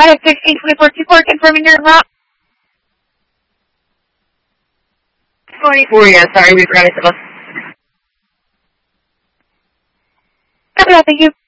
I have 162424 confirming your route. 24, yeah, sorry, we forgot it. Thank you.